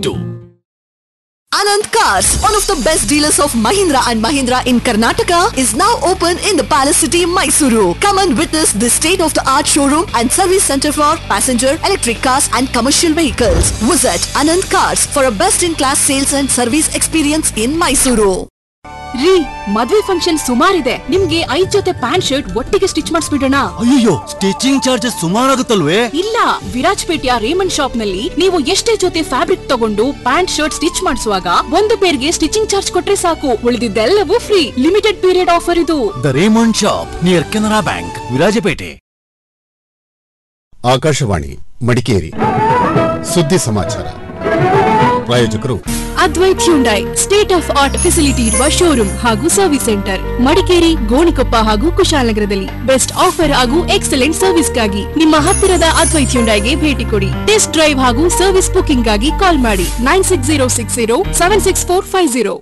2. Anand Cars, one of the best dealers of Mahindra and Mahindra in Karnataka, is now open in the Palace City, Mysuru. Come and witness the state-of-the-art showroom and service center for passenger, electric cars and commercial vehicles. Visit Anand Cars for a best-in-class sales and service experience in Mysuru. ರೀ ಮದ್ವೆ function ಸುಮಾರಿದೆ, ನಿಮ್ಗೆ 5 ಜೊತೆ pant shirt ಒಟ್ಟಿಗೆ stitch ಮಾಡಿಸ್ಬಿಡೋಣ. ಅಯ್ಯೋ, stitching charges ಸುಮಾರಾಗುತ್ತಲ್ವೇ? ಇಲ್ಲ, ವಿರಾಜ್ಪೇಟೆಯ Raymond shop ನಲ್ಲಿ ನೀವು ಎಷ್ಟೇ ಜೊತೆ ಫ್ಯಾಬ್ರಿಕ್ ತಗೊಂಡು ಪ್ಯಾಂಟ್ ಶರ್ಟ್ ಸ್ಟಿಚ್ ಮಾಡಿಸುವಾಗ ಒಂದು ಪೇರ್ಗೆ ಸ್ಟಿಚಿಂಗ್ ಚಾರ್ಜ್ ಕೊಟ್ರೆ ಸಾಕು, ಉಳಿದಿದ್ದೆಲ್ಲವೂ ಫ್ರೀ. ಲಿಮಿಟೆಡ್ ಪೀರಿಯಡ್ ಆಫರ್ ಇದು. The Raymond shop near Canara bank, Virajpet. Akashvani Madikeri ಸುದ್ದಿ ಸಮಾಚಾರ. ಪ್ರಾಯೋಜಕರು Advait Hyundai, state of art facility ಇರುವ ಶೋರೂಮ್ ಹಾಗೂ ಸರ್ವಿಸ್ ಸೆಂಟರ್, ಮಡಿಕೇರಿ, ಗೋಣಿಕೊಪ್ಪ ಹಾಗೂ ಕುಶಾಲನಗರದಲ್ಲಿ. ಬೆಸ್ಟ್ ಆಫರ್ ಹಾಗೂ ಎಕ್ಸಲೆಂಟ್ ಸರ್ವಿಸ್ಗಾಗಿ ನಿಮ್ಮ ಹತ್ತಿರದ ಅದ್ವೈತ್ ಹ್ಯುಂಡೈಗೆ ಭೇಟಿ ಕೊಡಿ. ಟೆಸ್ಟ್ ಡ್ರೈವ್ ಹಾಗೂ ಸರ್ವಿಸ್ ಬುಕಿಂಗ್ ಗಾಗಿ ಕಾಲ್ ಮಾಡಿ 9606076450.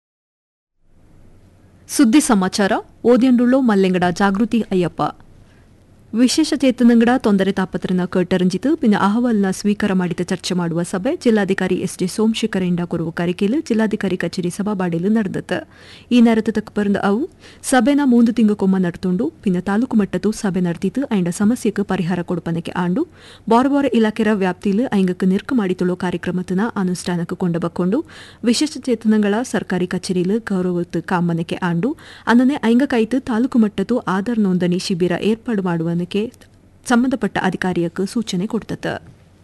ಸುದ್ದಿ ಸಮಾಚಾರ ಓದಿಯಂಡುಳ್ಳೋ ಮಲ್ಲೆಂಗಡ ಜಾಗೃತಿ ಅಯ್ಯಪ್ಪ. ವಿಶೇಷ ಚೇತನಂಗಡ ತೊಂದರೆ ತಾಪತ್ರನ ಕಟ್ಟರಂಜಿತು ಪಿನ್ನ ಅಹವಾಲ್ನ ಸ್ವೀಕಾರ ಮಾಡಿದ ಚರ್ಚೆ ಮಾಡುವ ಸಭೆ ಜಿಲ್ಲಾಧಿಕಾರಿ ಎಸ್.ಜೆ. ಸೋಮಶೇಖರಿಂದ ಕೊರುವ ಕರಿಕೆಲು ಜಿಲ್ಲಾಧಿಕಾರಿ ಕಚೇರಿ ಸಭಾಬಾಡಿಲು ನಡೆದತ್ತು. ಈ ನೆರತು ತಕ್ಕ ಬರೆದ ಅವು ಸಭೆನ 3 ತಿಂಗಕೊಮ್ಮ ನಡ್ತುಂಡು ಪಿನ್ನ ತಾಲೂಕು ಮಟ್ಟದ್ದು ಸಭೆ ನಡೆದಿತ್ತು. ಐಂಡ ಸಮಸ್ಯೆಗೆ ಪರಿಹಾರ ಕೊಡುಪನಕ್ಕೆ ಆಂಡು ಬಾರ ಇಲಾಖೆರ ವ್ಯಾಪ್ತಿಲು ಐಂಗಕ್ಕೆ ನಿರ್ಕ ಮಾಡಿತುಳ್ಳೋ ಕಾರ್ಯಕ್ರಮತನ ಅನುಷ್ಠಾನಕ್ಕೆ ಕೊಂಡಬಕ್ಕೊಂಡು ವಿಶೇಷ ಚೇತನಗಳ ಸರ್ಕಾರಿ ಕಚೇರಿಲು ಗೌರವತ್ತು ಕಾಮನಕ್ಕೆ ಆಂಡು ಅನ್ನನೆ ಐಂಗಕಾಯ್ತು ತಾಲೂಕು ಮಟ್ಟದ್ದು ಆಧಾರ್ ನೋಂದಣಿ ಶಿಬಿರ ಏರ್ಪಾಡು ಮಾಡುವ ಸಂಬಂಧಪಟ್ಟ ಅಧಿಕಾರಿಯಕ್ಕೆ ಸೂಚನೆ ಕೊಡ್ತದೆ.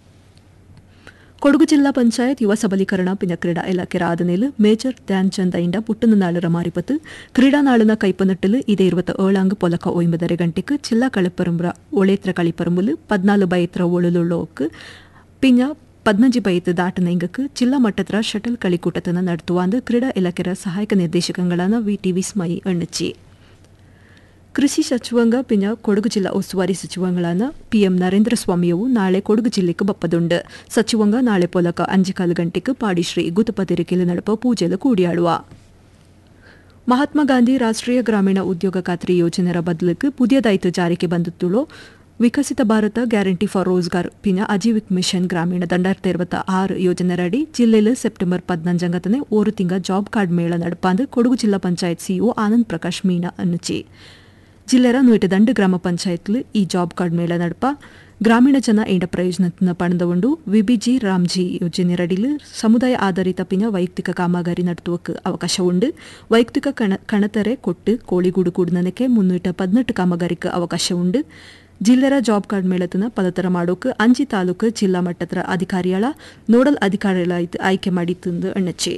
ಕೊಡಗು ಜಿಲ್ಲಾ ಪಂಚಾಯತ್ ಯುವ ಸಬಲೀಕರಣ ಪಿನ ಕ್ರೀಡಾ ಇಲಾಖೆ ಆದನೇಲು ಮೇಜರ್ ಧ್ಯಾನ್ ಚಂದ್ ಐಂಡ ಪುಟ್ಟನ ನಾಳರ ಮಾರಿಪತ್ತು ಕ್ರೀಡಾ ನಾಳನ ಕೈಪನಟ್ಟಲು ಇದೇ 27 ಪೊಲಕ 9:30 ಗಂಟೆಗೆ ಜಿಲ್ಲಾ ಕಳಿಪರಂಬರ ಒಳೇತ್ರ ಕಳಿಪರಂಬುಲು 14 ಬೈತ್ರ ಒಳುಳುಳ್ಳೋಕ್ಕೆ ಪಿಂಜ 15 ಬೈತ್ ದಾಟನ ಇಂಗಕ್ಕೆ ಜಿಲ್ಲಾ ಮಟ್ಟದ ಶಟಲ್ ಕಳಿಕೂಟತನ ನಡೆದುವ ಅಂದು ಕ್ರೀಡಾ ಇಲಾಖೆಯ ಸಹಾಯಕ ನಿರ್ದೇಶಕಗಳಾದ ವಿ.ಟಿ. ವಿಸ್ಮಯಿ ಅಣ್ಣಚ್ಚಿ. ಕೃಷಿ ಸಚಿವಾಂಗ ಪಿನ ಕೊಡಗು ಜಿಲ್ಲಾ ಉಸ್ತುವಾರಿ ಸಚಿವಗಳಾದ ಪಿಎಂ ನರೇಂದ್ರ ಸ್ವಾಮಿಯವು ನಾಳೆ ಕೊಡಗು ಜಿಲ್ಲೆಗೆ ಬಪ್ಪದುಂಡು. ಸಚಿವಾಂಗ ನಾಳೆ ಪೊಲಕ 5:15 ಗಂಟೆಗೆ ಪಾಡಿಶ್ರೀ ಗುತಪತಿರಿಕೆಲು ನಡಪ ಪೂಜೆಲು ಕೂಡಿಯಾಡುವ. ಮಹಾತ್ಮ ಗಾಂಧಿ ರಾಷ್ಟ್ರೀಯ ಗ್ರಾಮೀಣ ಉದ್ಯೋಗ ಖಾತ್ರಿ ಯೋಜನೆಯ ಬದಲಿಗೆ ಪುದಿಯದಾಯಿತು ಜಾರಿಗೆ ಬಂದಿತ್ತುಳ್ಳೋ ವಿಕಸಿತ ಭಾರತ ಗ್ಯಾರಂಟಿ ಫಾರ್ ರೋಜ್ಗಾರ್ ಪಿನ ಅಜೀವಿಕ್ ಮಿಷನ್ ಗ್ರಾಮೀಣ 2026 ಯೋಜನೆಯಡಿ ಜಿಲ್ಲೆಯಲ್ಲಿ ಸೆಪ್ಟೆಂಬರ್ 15 1 ತಿಂಗ ಜಾಬ್ ಕಾರ್ಡ್ ಮೇಳ ನಡಪಾಂದು ಕೊಡಗು ಜಿಲ್ಲಾ ಪಂಚಾಯತ್ ಸಿಇಒ ಆನಂದ್ ಪ್ರಕಾಶ್ ಮೀನಾ ಅನ್ನುಚಿ. ಜಿಲ್ಲೆರ 102 ಗ್ರಾಮ ಪಂಚಾಯತ್ಲು ಈ ಜಾಬ್ ಕಾರ್ಡ್ ಮೇಳ ನಡಪ ಗ್ರಾಮೀಣ ಜನ ಏಂಡ ಪ್ರಯೋಜನ ಪಡೆದುಕೊಂಡು ವಿಬಿಜಿ ರಾಮ್ಜಿ ಯೋಜನೆಯಡಿಲು ಸಮುದಾಯ ಆಧಾರಿತ ಪಿನ ವೈಯಕ್ತಿಕ ಕಾಮಗಾರಿ ನಡೆಸುವಕ್ಕೆ ಅವಕಾಶ ಉಂಡು. ವೈಯಕ್ತಿಕ ಕಣತರೆ ಕೊಟ್ಟು ಕೋಳಿಗೂಡು ಕೂಡನಕ್ಕೆ 318 ಕಾಮಗಾರಿಕೆ ಅವಕಾಶ ಉಂಡು. ಜಿಲ್ಲೆರ ಜಾಬ್ ಕಾರ್ಡ್ ಮೇಳತನ ಪದತರ ಮಾಡೋಕೆ 5 ತಾಲೂಕು ಜಿಲ್ಲಾ ಮಟ್ಟದ ಅಧಿಕಾರಿಗಳ ನೋಡಲ್ ಅಧಿಕಾರಿಗಳ ಆಯ್ಕೆ ಮಾಡಿತ್ತು ಅಣ್ಣಚ್ಚಿ.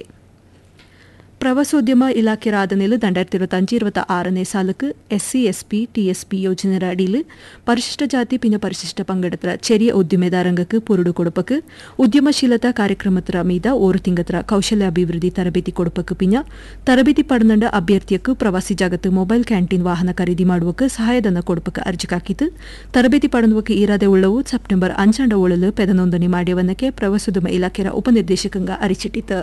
ಪ್ರವಾಸೋದ್ಯಮ ಇಲಾಖೆ ಆದನೇಲು 2025-26 ಸಾಲಕ್ಕೆ ಎಸ್ಸಿ ಎಸ್ಪಿ ಟಿಎಸ್ಪಿ ಯೋಜನೆಯ ಅಡಿಲು ಪರಿಶಿಷ್ಟ ಜಾತಿ ಪಿನ ಪರಿಶಿಷ್ಟ ಪಂಗಡತ್ರ ಚೆರಿಯ ಉದ್ಯಮೆದಾರಂಗಕ್ಕೆ ಪುರುಡು ಕೊಡುಪಕ್ಕೆ ಉದ್ಯಮಶೀಲತಾ ಕಾರ್ಯಕ್ರಮದ ಮೀದ 1 ತಿಂಗತ್ರ ಕೌಶಲ್ಯ ಅಭಿವೃದ್ಧಿ ತರಬೇತಿ ಕೊಡುಪಕ್ಕೆ ಪಿನ ತರಬೇತಿ ಪಡೆದ ಅಭ್ಯರ್ಥಿಯಕ್ಕೆ ಪ್ರವಾಸಿ ಜಾಗತ್ತು ಮೊಬೈಲ್ ಕ್ಯಾಂಟೀನ್ ವಾಹನ ಖರೀದಿ ಮಾಡುವಕ್ಕೆ ಸಹಾಯಧನ ಕೊಡುಪಕ್ಕೆ ಅರ್ಜಿ ಹಾಕಿತು. ತರಬೇತಿ ಪಡೆದುವಕ್ಕೆ ಈರಾದೆ ಉಳ್ಳವು ಸೆಪ್ಟೆಂಬರ್ 5 ಒಳಲು ಪೆದ ನೋಂದಣಿ ಮಾಡಿಯವನ್ನಕ್ಕೆ ಪ್ರವಾಸೋದ್ಯಮ ಇಲಾಖೆಯ ಉಪನಿರ್ದೇಶಕಂಗ ಅರಿಚಿಟ್ಟಿತು.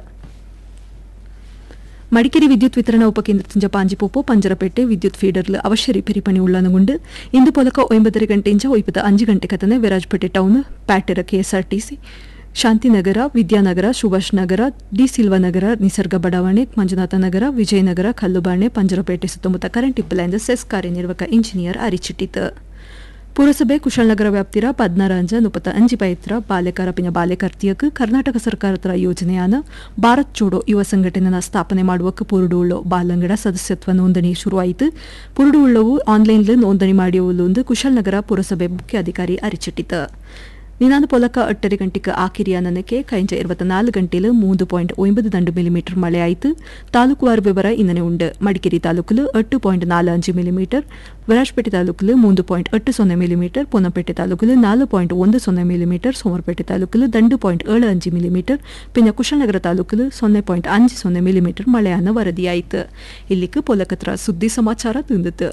ಮಡಿಕೇರಿ ವಿದ್ಯುತ್ ವಿತರಣಾ ಉಪಕೇಂದ್ರ ಪಾಂಜಿಪೋಪು ಪಂಜರಪೇಟೆ ವಿದ್ಯುತ್ ಫೀಡರ್ಲು ಅವಶ್ಯ ರಿಪೇರಿ ಪಣಿ ಉಳ್ಳನಗುಂಡು ಇಂದು ಪೊಲಕ 9:30 ಗಂಟೆಯಿಂದ 5 ಗಂಟೆ ಕತನೆ ವಿರಾಜಪೇಟೆ ಟೌನ್ ಪ್ಯಾಟೆರ ಕೆಎಸ್ಆರ್ಟಿಸಿ ಶಾಂತಿನಗರ ವಿದ್ಯಾನಗರ ಸುಭಾಷ್ ನಗರ ಡಿ ಸಿಲ್ವಾ ನಗರ ನಿಸರ್ಗ ಬಡಾವಣೆ ಮಂಜುನಾಥ ನಗರ ವಿಜಯನಗರ ಕಲ್ಲುಬಾಣೆ ಪಂಜರಪೇಟೆ ಸುತ್ತಮುತ್ತ ಕರೆಂಟ್ ಇಪ್ಪಲೆಂದು ಸೆಸ್ ಕಾರ್ಯನಿರ್ವಾಹಕ ಇಂಜಿನಿಯರ್ ಅರಿಚಿಟ್ಟಿತು. ಪುರಸಭೆ ಕುಶಾಲನಗರ ವ್ಯಾಪ್ತಿರ 16 ಪೈತ್ರ ಬಾಲೆಕಾರ ಪಿನ ಬಾಲೆಕರ್ತಿಯಕ್ಕೆ ಕರ್ನಾಟಕ ಸರ್ಕಾರದ ಯೋಜನೆಯಾನ ಭಾರತ್ ಜೋಡೋ ಯುವ ಸಂಘಟನೆಯ ಸ್ಥಾಪನೆ ಮಾಡುವಕ್ಕೆ ಪುರುಡುಳ್ಳೋ ಬಾಲಂಗಡ ಸದಸ್ಯತ್ವ ನೋಂದಣಿ ಶುರುವಾಯಿತು. ಪುರುಡುಳ್ಳವು ಆನ್ಲೈನ್ಲು ನೋಂದಣಿ ಮಾಡಿಯುವುದು ಕುಶಾಲನಗರ ಪುರಸಭೆ ಮುಖ್ಯ ಅಧಿಕಾರಿ ಅರಿಚಿಟ್ಟಿತು. ನಿನಾಂದು ಪೊಲಕ 8 ಗಂಟೆಗೆ ಆಕಿರಿಯಾನಕ್ಕೆ ಕೈಂಜ 24 ಗಂಟೆಲು 3.9 ಮಿಲಿಮೀಟರ್ ಮಳೆಯಾಯಿತು. ತಾಲೂಕುವಾರು ವಿವರ ಇನ್ನನೆ ಉಂಡು. Madikeri ತಾಲೂಕಲು 8.45 millimetre, Virajpet ತಾಲೂಕಲು 3.80 millimetre, Ponnampet ತಾಲೂಕಲು 4.10 millimetre, Somarapete ತಾಲೂಕಲು 2.75 millimetre, pin Kushalnagar ತಾಲೂಕಲು 0.50 millimetre ಮಳೆಯನ್ನು ವರದಿಯಾಯಿತು. ಇಲ್ಲಿಗೆ ಪೊಲಕತ್ರ ಸುದ್ದಿ ಸಮಾಚಾರ ತುಂಬಿತು.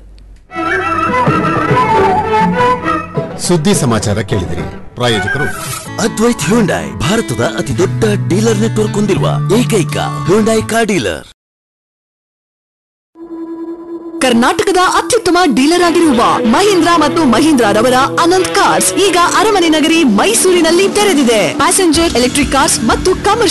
ಸುದ್ದಿ ಸಮಾಚಾರ ಕೇಳಿದಿರಿ. ಪ್ರಾಯೋಜಕರು ಅದ್ವೈತ್ ಹ್ಯುಂಡೈ, ಭಾರತದ ಅತಿ ದೊಡ್ಡ ಡೀಲರ್ ನೆಟ್ವರ್ಕ್ ಹೊಂದಿರುವ ಏಕೈಕ ಹ್ಯುಂಡೈ ಕಾರ್ ಡೀಲರ್. ಕರ್ನಾಟಕದ ಅತ್ಯುತ್ತಮ ಡೀಲರ್ ಆಗಿರುವ ಮಹೀಂದ್ರ ಮತ್ತು ಮಹೀಂದ್ರ ರವರ ಅನಂತ್ ಕಾರ್ಸ್ ಈಗ ಅರಮನೆ ನಗರಿ ಮೈಸೂರಿನಲ್ಲಿ ತೆರೆದಿದೆ. ಪ್ಯಾಸೆಂಜರ್ ಎಲೆಕ್ಟ್ರಿಕ್ ಕಾರ್ಸ್ ಮತ್ತು ಕಮರ್ಷಿಯಲ್